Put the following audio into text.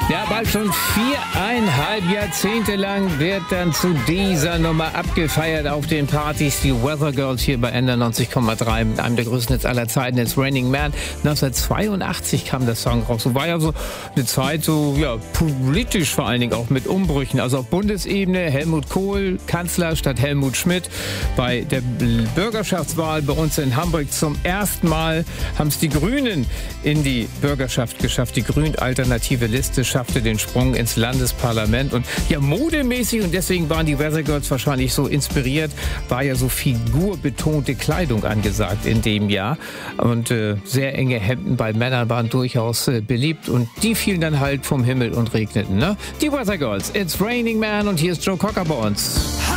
Ja, bald schon 4,5 Jahrzehnte lang wird dann zu dieser Nummer abgefeiert auf den Partys. Die Weather Girls hier bei NDR 90,3 mit einem der größten Hits aller Zeiten, It's Raining Man. 1982 kam der Song raus. So war ja so eine Zeit, so ja politisch vor allen Dingen auch mit Umbrüchen. Also auf Bundesebene Helmut Kohl, Kanzler statt Helmut Schmidt. Bei der Bürgerschaftswahl bei uns in Hamburg zum ersten Mal haben es die Grünen in die Bürgerschaft geschafft. Die grün-alternative Liste schaffte den Sprung ins Landesparlament. Und ja, modemäßig, und deswegen waren die Weather Girls wahrscheinlich so inspiriert, war ja so figurbetonte Kleidung angesagt in dem Jahr. Und sehr enge Hemden bei Männern waren durchaus beliebt. Und die fielen dann halt vom Himmel und regneten. Ne? Die Weather Girls, It's Raining Man, und hier ist Joe Cocker bei uns.